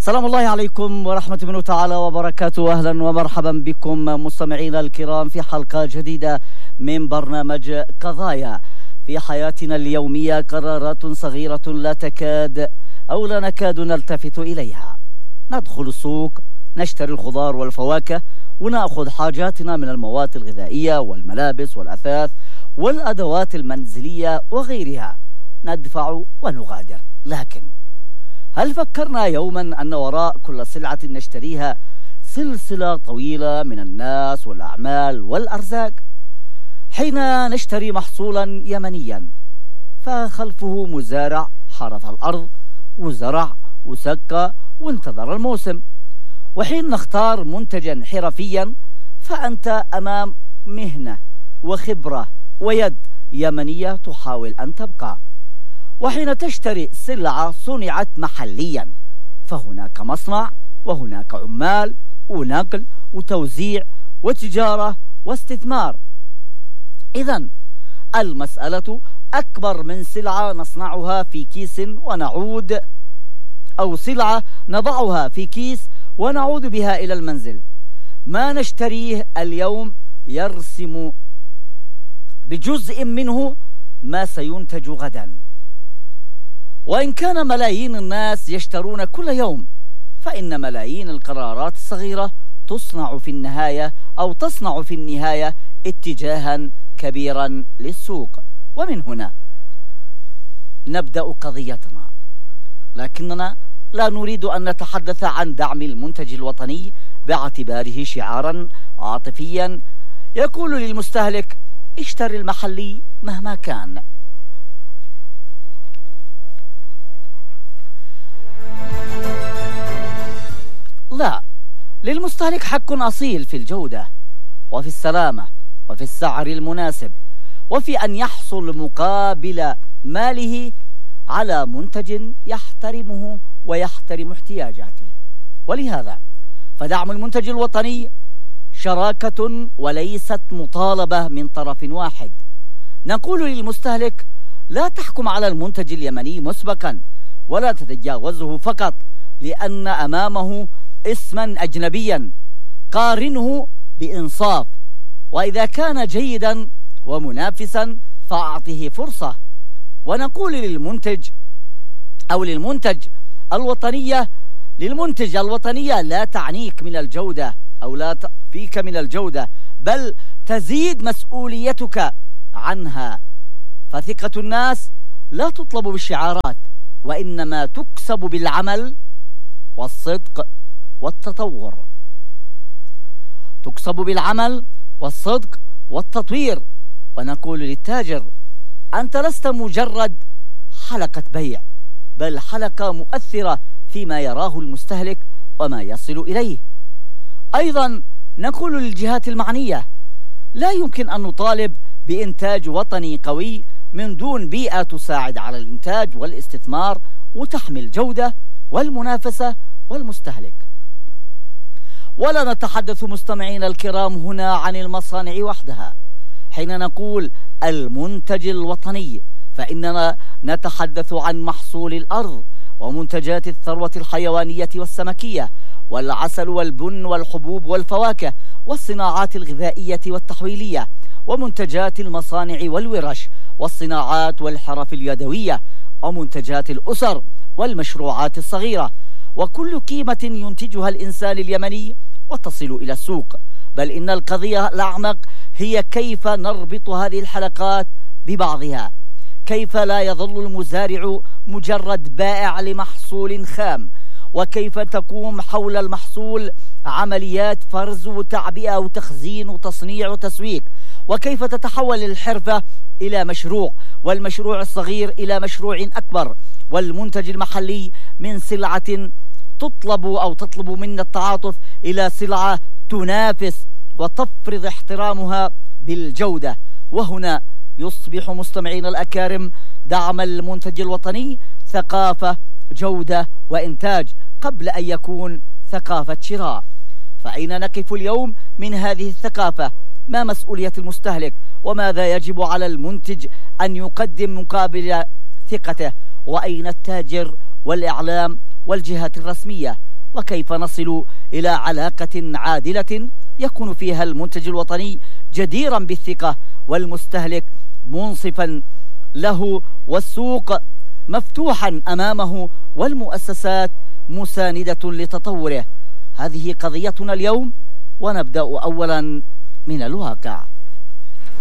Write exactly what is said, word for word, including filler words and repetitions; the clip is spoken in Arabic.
سلام الله عليكم ورحمة منه تعالى وبركاته. أهلا ومرحبا بكم مستمعينا الكرام في حلقة جديدة من برنامج قضايا. في حياتنا اليومية قرارات صغيرة لا تكاد أو لا نكاد نلتفت إليها. ندخل السوق، نشتري الخضار والفواكه، ونأخذ حاجاتنا من المواد الغذائية والملابس والأثاث والأدوات المنزلية وغيرها، ندفع ونغادر. لكن هل فكرنا يوما أن وراء كل سلعة نشتريها سلسلة طويلة من الناس والأعمال والأرزاق؟ حين نشتري محصولا يمنيا فخلفه مزارع حرث الأرض وزرع وسقى وانتظر الموسم، وحين نختار منتجا حرفيا فأنت أمام مهنة وخبرة ويد يمنية تحاول أن تبقى. وحين تشتري سلعة صنعت محليا فهناك مصنع وهناك عمال ونقل وتوزيع وتجارة واستثمار. إذن المسألة أكبر من سلعة نصنعها في كيس ونعود، أو سلعة نضعها في كيس ونعود بها إلى المنزل. ما نشتريه اليوم يرسم بجزء منه ما سينتج غدا. وإن كان ملايين الناس يشترون كل يوم، فإن ملايين القرارات الصغيرة تصنع في النهاية أو تصنع في النهاية اتجاها كبيرا للسوق. ومن هنا نبدأ قضيتنا، لكننا لا نريد أن نتحدث عن دعم المنتج الوطني باعتباره شعارا عاطفيا يقول للمستهلك اشتري المحلي مهما كان. لا، للمستهلك حق أصيل في الجودة وفي السلامة وفي السعر المناسب وفي أن يحصل مقابل ماله على منتج يحترمه ويحترم احتياجاته. ولهذا فدعم المنتج الوطني شراكة وليست مطالبة من طرف واحد. نقول للمستهلك لا تحكم على المنتج اليمني مسبقا ولا تتجاوزه فقط لأن أمامه اسما أجنبيا، قارنه بإنصاف، وإذا كان جيدا ومنافسا فأعطه فرصة. ونقول للمنتج أو للمنتج الوطنية للمنتج الوطنية لا تعنيك من الجودة أو لا تفيك من الجودة، بل تزيد مسؤوليتك عنها. فثقة الناس لا تطلب بالشعارات وإنما تكسب بالعمل والصدق والتطور. تكسب بالعمل والصدق والتطوير. ونقول للتاجر أنت لست مجرد حلقة بيع، بل حلقة مؤثرة فيما يراه المستهلك وما يصل إليه. أيضا نقول للجهات المعنية لا يمكن أن نطالب بإنتاج وطني قوي من دون بيئة تساعد على الإنتاج والاستثمار وتحمي الجودة والمنافسة والمستهلك. ولا نتحدث مستمعين الكرام هنا عن المصانع وحدها. حين نقول المنتج الوطني فإننا نتحدث عن محصول الأرض ومنتجات الثروة الحيوانية والسمكية والعسل والبن والحبوب والفواكه والصناعات الغذائية والتحويلية ومنتجات المصانع والورش والصناعات والحرف اليدوية ومنتجات الأسر والمشروعات الصغيرة وكل قيمة ينتجها الإنسان اليمني وتصل إلى السوق. بل إن القضية الأعمق هي كيف نربط هذه الحلقات ببعضها، كيف لا يظل المزارع مجرد بائع لمحصول خام، وكيف تقوم حول المحصول عمليات فرز وتعبئة وتخزين وتصنيع وتسويق، وكيف تتحول الحرفة إلى مشروع والمشروع الصغير إلى مشروع أكبر، والمنتج المحلي من سلعة تطلب أو تطلب منا التعاطف إلى سلعة تنافس وتفرض احترامها بالجودة. وهنا يصبح مستمعين الأكارم دعم المنتج الوطني ثقافة جودة وإنتاج قبل أن يكون ثقافة شراء. فأين نقف اليوم من هذه الثقافة؟ ما مسؤولية المستهلك؟ وماذا يجب على المنتج أن يقدم مقابل ثقته؟ وأين التاجر والإعلام والجهات الرسمية؟ وكيف نصل إلى علاقة عادلة يكون فيها المنتج الوطني جديرا بالثقة والمستهلك منصفا له والسوق مفتوحا أمامه والمؤسسات مساندة لتطوره. هذه قضيتنا اليوم، ونبدأ أولا من الواقع.